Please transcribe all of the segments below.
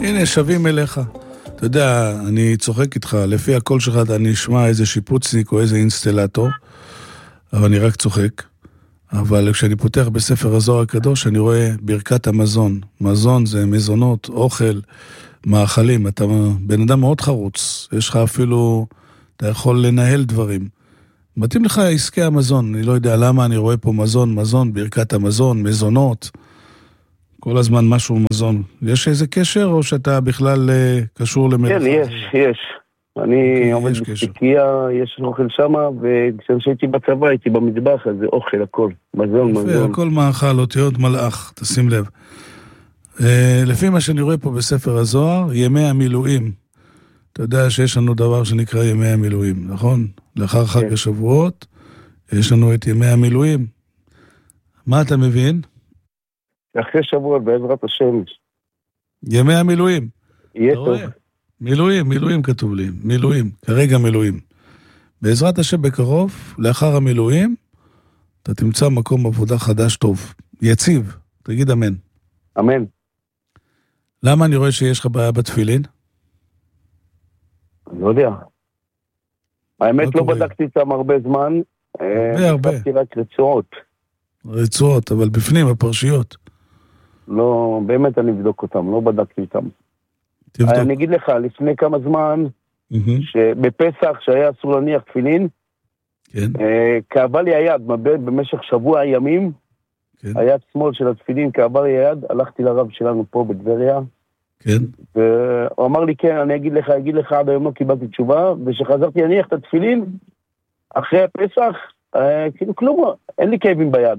הנה, שווים אליך. אתה יודע, אני צוחק איתך, לפי הקול שלך אתה נשמע איזה שיפוצניק או איזה אינסטלטור, אבל אני רק צוחק. אבל כשאני פותח בספר הזוהר הקדוש, אני רואה ברכת המזון. מזון זה מזונות, אוכל, מאכלים. אתה בן אדם מאוד חרוץ. יש לך אפילו, אתה יכול לנהל דברים. מתאים לך עסקי המזון. אני לא יודע למה אני רואה פה מזון, ברכת המזון, מזונות. כל הזמן משהו מזון. יש איזה קשר או שאתה בכלל קשור למלאכה? כן, יש. אני עומד בספיקיה, יש אוכל שמה, וכשהייתי בצבא הייתי במטבח, אז זה אוכל, הכל. מזון. הכל מאכל, אותיות מלאך, תשים לב. לפי מה שאני רואה פה בספר הזוהר, ימי המילואים. אתה יודע שיש לנו דבר שנקרא ימי המילואים, נכון? לאחר חג השבועות, יש לנו את ימי המילואים. מה אתה מבין? אחרי שבועות, בעזרת השם. ימי המילואים. יהיה טוב. מילואים כתוב לי, כרגע מילואים. בעזרת השם בקרוב, לאחר המילואים, אתה תמצא מקום עבודה חדש טוב, יציב, תגיד אמן. אמן. למה אני רואה שיש לך בעיה בתפילין? אני לא יודע. האמת לא בדקתי איתם הרבה זמן. הרבה. בדקתי רק רצועות, אבל בפנים, הפרשיות. לא, באמת אני אבדוק אותם, לא בדקתי איתם. תבדוק. אני אגיד לך, לפני כמה זמן, שבפסח שהיה אסור להניח תפילין, כאבה לי היד, במשך שבוע ימים, היד שמאל של התפילין, כאבה לי היד, הלכתי לרב שלנו פה בטבריה, והוא אמר לי, כן, אני אגיד לך, עד היום לא קיבלתי תשובה, ושחזרתי להניח את התפילין, אחרי הפסח, כאילו כלום, אין לי כאבים ביד.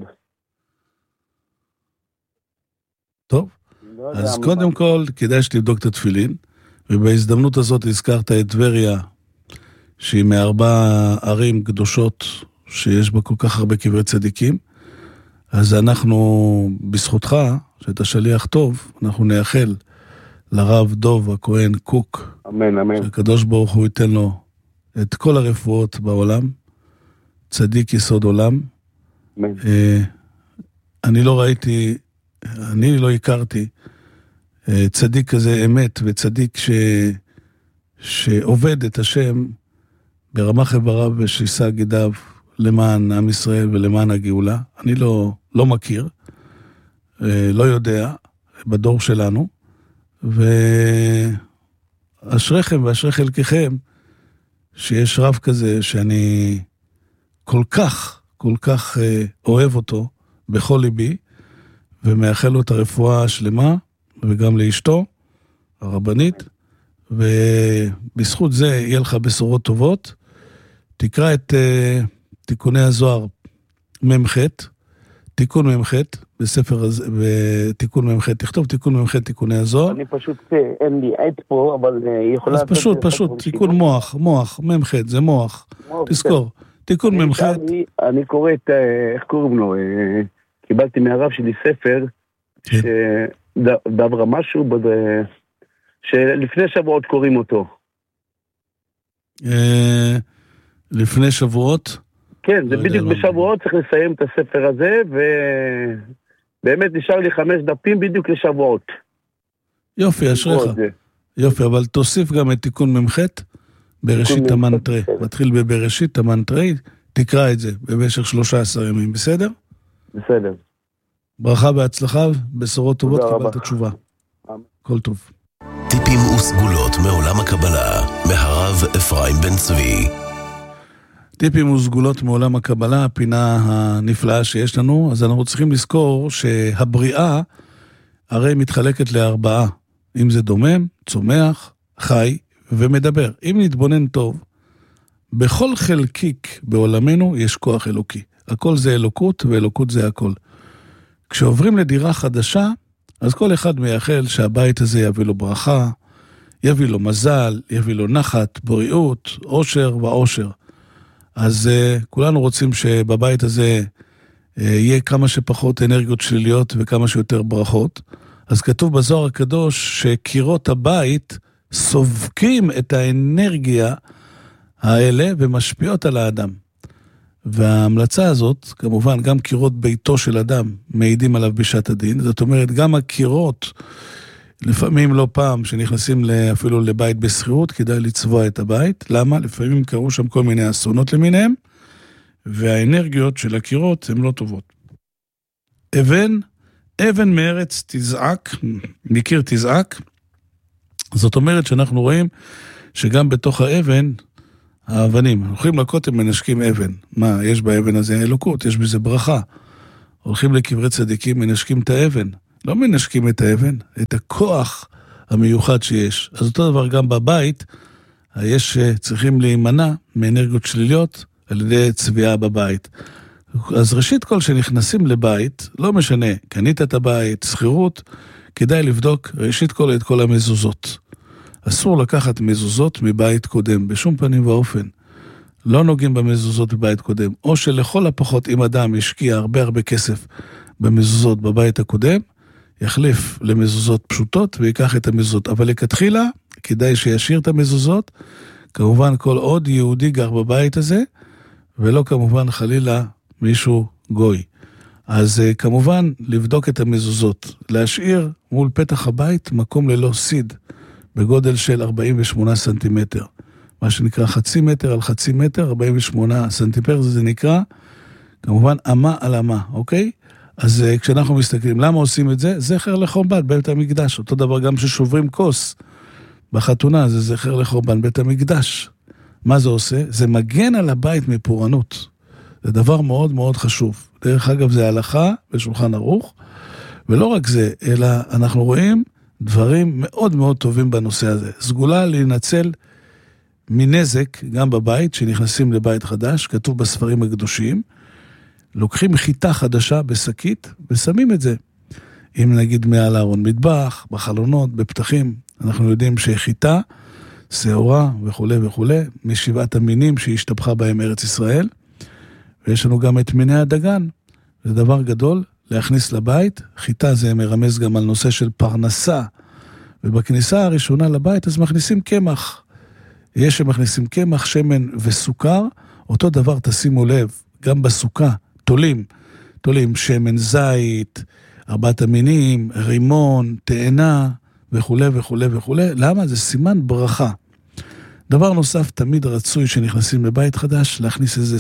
טוב, אז קודם כל כדאי שתבדוק את התפילין, ובהזדמנות הזאת הזכרת את טבריה, שהיא מארבע ערים קדושות, שיש בה כל כך הרבה קברי צדיקים, אז אנחנו, בזכותך, שאתה שליח טוב, אנחנו נאחל לרב דוב הכהן קוק, אמן. שהקדוש ברוך הוא ייתן לו את כל הרפואות בעולם, צדיק יסוד עולם. אמן. אני לא הכרתי צדיק כזה אמת, וצדיק שעובד את השם ברמה חברה ושיסה גידיו למען עם ישראל ולמען הגאולה. אני לא מכיר, לא יודע, בדור שלנו, ואשריכם ואשרי חלקכם שיש רב כזה שאני כל כך אוהב אותו בכל ליבי, ומאחל לו את הרפואה השלמה, וגם לאשתו, הרבנית, ובזכות זה יהיה לך בשורות טובות. תקרא את תיקוני הזוהר ממ"ח, תיקון ממ"ח, בספר הזה, בתיקון ממ"ח, תכתוב תיקון ממ"ח, תיקוני הזוהר. אני פשוט, אין לי עט פה, אבל יכולה... אז פשוט, תיקון מוח, ממ"ח, זה מוח, תזכור, תיקון ממ"ח. אני קורא את, איך קוראים לו, קיבלתי מהרב שלי ספר, שדבר משהו, שלפני שבועות קוראים אותו. לפני שבועות? כן, זה בדיוק בשבועות, צריך לסיים את הספר הזה, ובאמת נשאר לי 5 דפים בדיוק לשבועות. יופי, אשריך. יופי, אבל תוסיף גם את תיקון ממ"ח בראשית המנטרי. מתחיל בבראשית המנטרי, תקרא את זה במשך 13 ימים, בסדר? בסדר. ברכה והצלחה, בשורות טובות, קיבלת תשובה. כל טוב. טיפים וסגולות מעולם הקבלה, מהרב אפרים בן צבי. טיפים וסגולות מעולם הקבלה, הפינה הנפלאה שיש לנו, אז אנחנו צריכים לזכור שהבריאה הרי מתחלקת ל4, אם זה דומם, צומח, חי ומדבר. אם נתבונן טוב, בכל חלקיק בעולמנו יש כוח אלוקי. הכל זה אלוקות, ואלוקות זה הכל. כשעוברים לדירה חדשה, אז כל אחד מייחל שהבית הזה יביא לו ברכה, יביא לו מזל, יביא לו נחת, בריאות, עושר ועושר. אז כולנו רוצים שבבית הזה יהיה כמה שפחות אנרגיות שליליות וכמה שיותר ברכות. אז כתוב בזוהר הקדוש שקירות הבית סובקים את האנרגיה האלה ומשפיעות על האדם. וההמלצה הזאת, כמובן, גם קירות ביתו של אדם מעידים עליו בשעת הדין. זאת אומרת, גם הקירות לפעמים לא פעם שנכנסים אפילו לבית בסחירות, כדאי לצבוע את הבית. למה? לפעמים קרו שם כל מיני אסונות למיניהם, והאנרגיות של הקירות הן לא טובות. אבן מארץ תזעק, מכיר תזעק, זאת אומרת שאנחנו רואים שגם בתוך האבן, האבנים, הולכים לכותל מנשקים אבן. מה, יש באבן הזה אלוקות, יש בזה ברכה. הולכים לקברי צדיקים, מנשקים את האבן. לא מנשקים את האבן, את הכוח המיוחד שיש. אז אותו דבר גם בבית, יש צריכים להימנע מאנרגיות שליליות על ידי צביעה בבית. אז ראשית כל שנכנסים לבית, לא משנה, קנית את הבית, סחירות, כדאי לבדוק ראשית כל את כל המזוזות. אסור לקחת מזוזות מבית קודם, בשום פנים ואופן. לא נוגעים במזוזות בבית קודם, או שלכל הפחות אם אדם השקיע הרבה כסף במזוזות בבית הקודם, יחליף למזוזות פשוטות ויקח את המזוזות. אבל לכתחילה, כדאי שישאיר את המזוזות, כמובן כל עוד יהודי גר בבית הזה, ולא כמובן חלילה מישהו גוי. אז כמובן לבדוק את המזוזות, להשאיר מול פתח הבית מקום ללא סיד, בגודל של 48 סנטימטר. מה שנקרא חצי מטר על חצי מטר, 48 סנטימטר, זה נקרא, כמובן, אמה על אמה, אוקיי? אז כשאנחנו מסתכלים, למה עושים את זה? זכר לחורבן בית המקדש. אותו דבר גם ששוברים כוס בחתונה, זה זכר לחורבן בית המקדש. מה זה עושה? זה מגן על הבית מפורענות. זה דבר מאוד מאוד חשוב. דרך אגב, זה הלכה בשולחן ערוך, ולא רק זה, אלא אנחנו רואים דברים מאוד מאוד טובים בנושא הזה. סגולה להינצל מנזק, גם בבית, שנכנסים לבית חדש, כתוב בספרים הקדושים, לוקחים חיטה חדשה בשקית, ושמים את זה. אם נגיד מעל הארון מטבח, בחלונות, בפתחים, אנחנו יודעים שחיטה, שעורה וכו' וכו', משבעת המינים שהשתפכה בהם ארץ ישראל, ויש לנו גם את מיני הדגן, זה דבר גדול, להכניס לבית, חיטה זה מרמז גם על נושא של פרנסה, ובכניסה הראשונה לבית אז מכניסים קמח, יש שמכניסים קמח, שמן וסוכר, אותו דבר תשימו לב, גם בסוכה, תולים שמן זית, 4 המינים, רימון, תאנה וכו' וכו' וכו'. למה? זה סימן ברכה. דבר נוסף, תמיד רצוי שנכנסים לבית חדש, להכניס איזה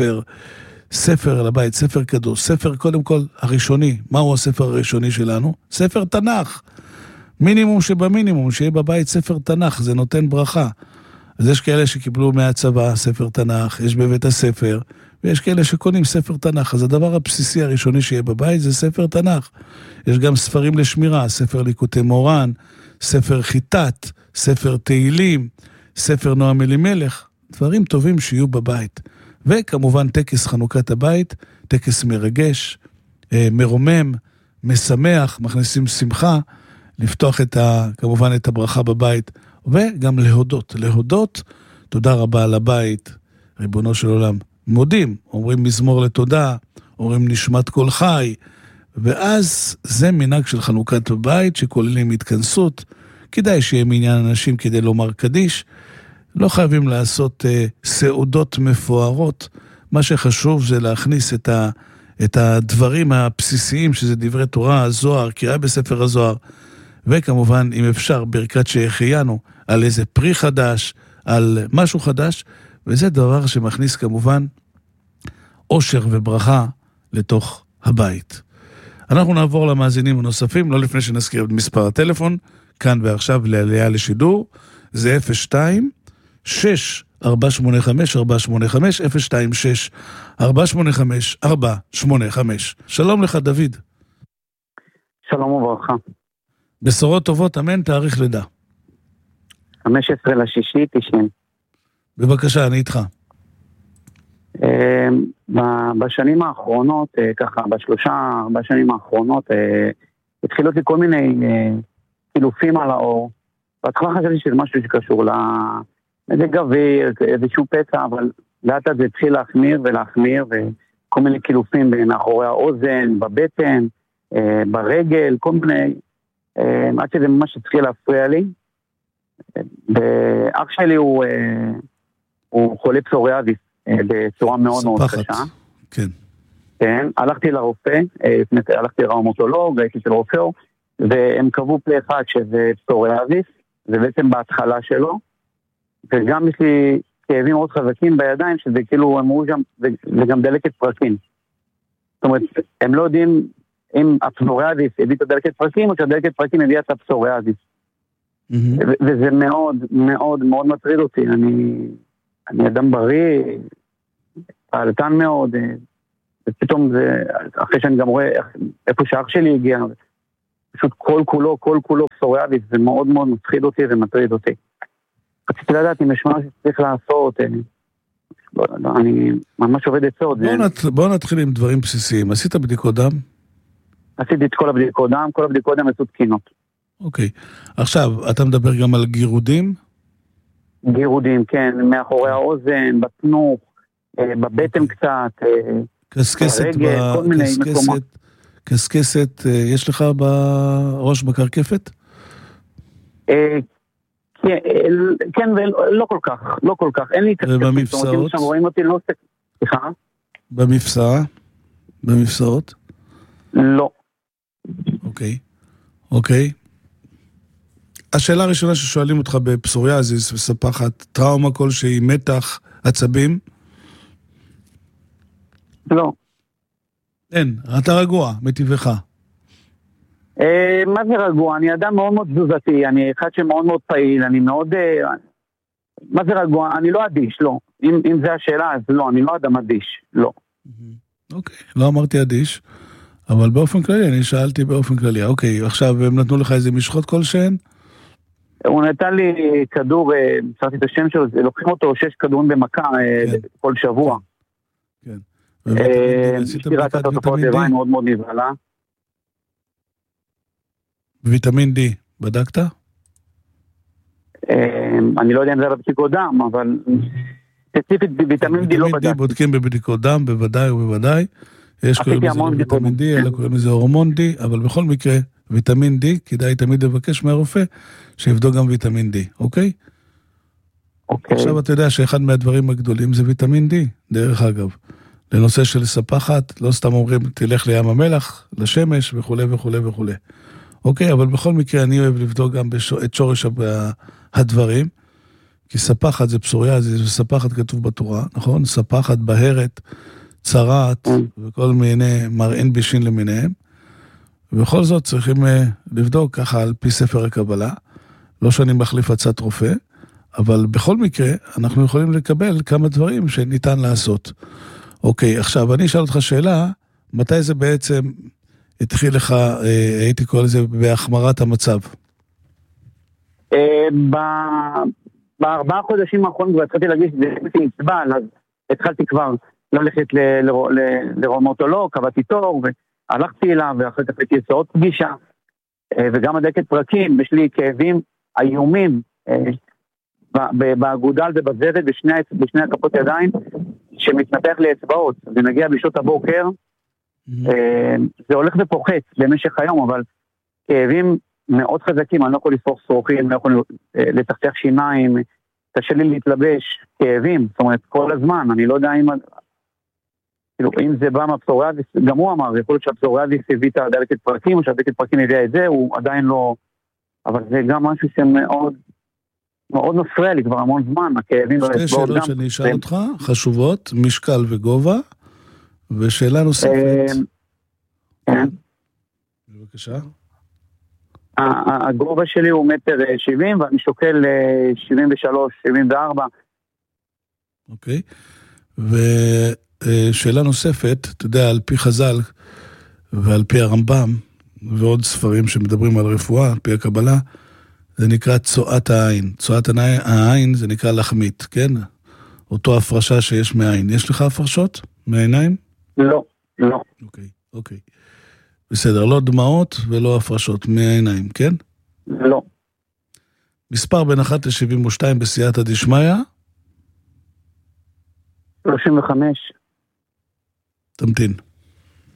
ספר לבית, ספר קדוש, ספר קודם כל הראשוני. מהו הספר הראשוני שלנו? ספר תנ"ך. מינימום שבמינימום, שיהיה בבית ספר תנ"ך, זה נותן ברכה. אז יש כאלה שקיבלו מהצבא ספר תנ"ך, יש בבית הספר, ויש כאלה שקונים ספר תנ"ך. אז הדבר הבסיסי הראשוני שיהיה בבית זה ספר תנ"ך. יש גם ספרים לשמירה, ספר ליקוטי מורן, ספר חיטת, ספר תהילים, ספר נועם אלימלך, דברים טובים שיהיו בבית. וכמובן טקס חנוכת הבית, טקס מרגש, מרומם, משמח, מכניסים שמחה, לפתוח כמובן את הברכה בבית, וגם להודות, תודה רבה על הבית, ריבונו של עולם. מודים, אומרים מזמור לתודה, אומרים נשמת כל חי, ואז זה מנהג של חנוכת הבית, שכוללים התכנסות, כדאי שיהיה מעניין אנשים כדי לומר קדיש, לא חייבים לעשות סעודות מפוארות, מה שחשוב זה להכניס את הדברים הבסיסיים, שזה דברי תורה, הזוהר, קריאה בספר הזוהר, וכמובן, אם אפשר, ברכת שהחיינו, על איזה פרי חדש, על משהו חדש, וזה דבר שמכניס כמובן אושר וברכה לתוך הבית. אנחנו נעבור למאזינים הנוספים, לא לפני שנזכיר את מספר הטלפון, כאן ועכשיו לעלייה לשידור, זה 02-6-485-485, 026-485-485. שלום לך דוד. שלום וברכה. בשורות טובות, אמן, תאריך לידה. 15/6/90. בבקשה, אני איתך. בשנים האחרונות, ככה, בשנים האחרונות, התחילו לי כל מיני חילופים על האור. בהתחלה חשבתי שזה משהו שקשור למזג אוויר, איזשהו פצע, אבל לאט זה התחיל להחמיר, וכל מיני חילופים מאחורי האוזן, בבטן, ברגל, כל מיני, עד שזה ממש התחיל להפריע לי. ואח שלי הוא חולה פסוריאזיס בצורה מאוד מאוד קשה. כן. כן, הלכתי לרופא, הלכתי לראומטולוג, הייתי של רופא, והם קבעו פה אחד שזה פסוריאזיס, זה בעצם בהתחלה שלו, וגם יש לי כאבים מאוד חזקים בידיים, שזה כאילו אמרו שם, זה גם דלקת פרקים. זאת אומרת, הם לא יודעים אם הפסוריאזיס הביא את הדלקת פרקים, או שהדלקת פרקים הביאה את הפסוריאזיס. וזה מאוד מאוד מאוד מטריד אותי. אני אדם בריא, פעלתן מאוד, ופתאום זה, אחרי שאני גם רואה איפה שאח שלי הגיע, פשוט כל כולו פסוריאזיס, זה מאוד מאוד מפחיד אותי ומטריד אותי. רציתי לדעת אם יש משהו שצריך לעשות, אני ממש עובד עצות. בוא נתחיל עם דברים בסיסיים. עשית בדיקות דם? עשיתי את כל הבדיקות דם, כל הבדיקות דם יצאו תקינות. אוקיי. עכשיו, אתה מדבר גם על גירודים? גירודים, כן, מאחורי האוזן, בתנוך, בבטן קצת, ברגל, כל מיני מקומות. קסקסת, יש לך בראש בקרקפת? כן, ולא כל כך, אין לי קסקסת. ובמפסעות? רואים אותי, לא סליחה? במפסעות? לא. אוקיי. השאלה הראשונה ששואלים אותך בפסוריאזיס וספחת, טראומה כלשהי, מתח, עצבים? לא. אין, אתה רגוע, מטבעך. מה זה רגוע? אני אדם מאוד מאוד תזוזתי, אני אחד שמאוד מאוד פעיל, אני מאוד... מה זה רגוע? אני לא אדיש, לא. אם זה השאלה, אז לא, אני לא אדם אדיש, לא. אוקיי, לא אמרתי אדיש, אבל באופן כללי, אני שאלתי באופן כללי. אוקיי, עכשיו הם נתנו לך איזה משחות כלשהן? הוא נתן לי כדור, מצאתי את השם שלו, לוקחים אותו 6 כדורים במכה כל שבוע. כן. שתירת התופעות לוואי מאוד מאוד נבהלה. ויטמין D, בדקת? אני לא יודע אם זה בבדיקות דם, אבל ספציפית ויטמין D לא בדקתי. ויטמין D בודקים בבדיקות דם, בוודאי ובוודאי. יש קוראים לזה ויטמין D, אלא קוראים לזה הורמון D, אבל בכל מקרה, ויטמין D, כדאי תמיד לבקש מהרופא, שיבדוק גם ויטמין D, אוקיי? אוקיי. עכשיו אתה יודע שאחד מהדברים הגדולים זה ויטמין D, דרך אגב. לנושא של ספחת, לא סתם אומרים, תלך לים המלח, לשמש וכו' וכו' וכו'. אוקיי, אבל בכל מקרה אני אוהב לבדוק גם את שורש הדברים, כי ספחת זה פסוריאזיס, וספחת כתוב בתורה, נכון? ספחת, בהרת, צרעת, וכל מיני מרעין בישין למיניהם. ובכל זאת צריכים לבדוק ככה על פי ספר הקבלה, לא שאני מחליף הצעת רופא, אבל בכל מקרה אנחנו יכולים לקבל כמה דברים שניתן לעשות. אוקיי, עכשיו אני אשאל אותך שאלה, מתי זה בעצם התחיל לך, הייתי קורא לזה בהחמרת המצב? ב4 חודשים האחרונים כבר התחלתי להגיש, זה נצבל, אז התחלתי כבר ללכת לראומטולוג, קבעתי תור, והלכתי אליו, ואחר כך הייתי עוד פגישה, וגם הדלקת פרקים, יש לי כאבים איומים, באגודל ובזרת, בשני הכפות ידיים, שמתנתח לאצבעות, זה נגיע בשעות הבוקר, זה הולך ופוחת במשך היום, אבל כאבים מאוד חזקים, אני לא יכול לפרוח שרוכים, לא יכול לתחתך שיניים, קשה לי להתלבש, כאבים, זאת אומרת, כל הזמן, אני לא יודע אם זה בא מהפסוריאזיס, גם הוא אמר, יכול להיות שהפסוריאזיס הביא את הדלקת פרקים, או שהדלקת פרקים הביאה את זה, הוא עדיין לא, אבל זה גם משהו שמאוד מאוד מפריע לי כבר המון זמן, הכאבים... שתי שאלות שאני אשאל אותך, חשובות, משקל וגובה, ושאלה נוספת. כן. בבקשה. הגובה שלי הוא 1.70 ואני שוקל 73-74. אוקיי. ושאלה נוספת, אתה יודע, על פי חז"ל ועל פי הרמב"ם, ועוד ספרים שמדברים על רפואה, על פי הקבלה, זה נקרא צואת העין. צואת העין זה נקרא לחמית, כן? אותו הפרשה שיש מהעין. יש לך הפרשות מהעיניים? לא, לא. אוקיי. בסדר, לא דמעות ולא הפרשות מהעיניים, כן? לא. מספר בין 1 ל-72 בסייעתא דשמיא? 35. תמתין.